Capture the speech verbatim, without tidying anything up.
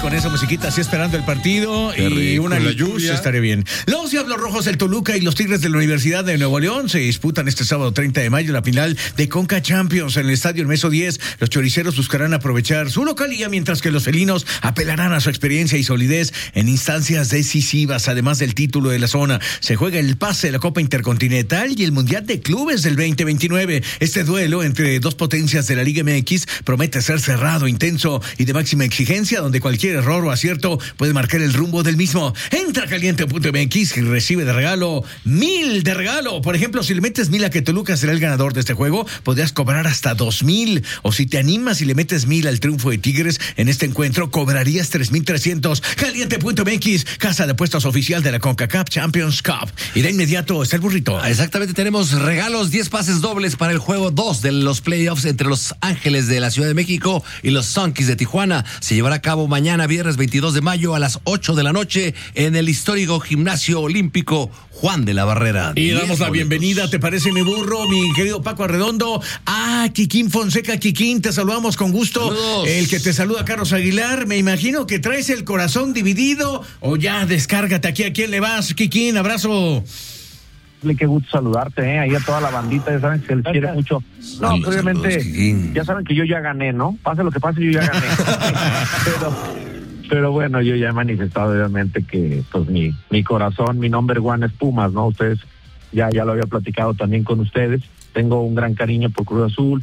con esa musiquita así esperando el partido. Qué y rico, una la luz lluvia. estaría bien. Los Diablos Rojos del Toluca y los Tigres de la Universidad de Nuevo León se disputan este sábado treinta de mayo la final de Conca Champions en el estadio Hermeso diez. Los choriceros buscarán aprovechar su localía, mientras que los felinos apelarán a su experiencia y solidez en instancias decisivas. Además del título de la zona, se juega el pase de la Copa Intercontinental y el Mundial de Clubes del veinte veintinueve. Este duelo entre dos potencias de la Liga M X promete ser cerrado, intenso y de máxima exigencia, donde cualquier error o acierto puede marcar el rumbo del mismo. Entra a caliente punto m x y recibe de regalo mil de regalo. Por ejemplo, si le metes mil a que Toluca será el ganador de este juego, podrías cobrar hasta dos mil. O si te animas y le metes mil al triunfo de Tigres en este encuentro, cobrarías tres mil trescientos. caliente punto m x, casa de apuestas oficial de la CONCACAF Champions Cup. Y de inmediato está el burrito. Exactamente, tenemos regalos, diez pases dobles para el juego dos de los playoffs entre los Ángeles de la Ciudad de México y los Sunkies de Tijuana. Se llevará a cabo mañana, viernes veintidós de mayo a las ocho de la noche en el histórico Gimnasio Olímpico Juan de la Barrera. Y damos la boletos. bienvenida, ¿te parece, mi burro, mi querido Paco Arredondo? Ah, Kikín Fonseca. Kikín, te saludamos con gusto. Saludos. El que te saluda, Carlos Aguilar. Me imagino que traes el corazón dividido, o ya descárgate aquí. ¿A quién le vas, Kikín? Abrazo. Qué gusto saludarte, ¿eh? Ahí a toda la bandita, ya saben que se les quiere mucho. No, Saludos, pues, obviamente, saludos, Kikín. ya saben que yo ya gané, ¿no? Pase lo que pase, yo ya gané. pero, pero bueno, yo ya he manifestado, obviamente, que pues mi, mi corazón, mi number one es Pumas, ¿no? Ustedes, ya, ya lo había platicado también con ustedes. Tengo un gran cariño por Cruz Azul,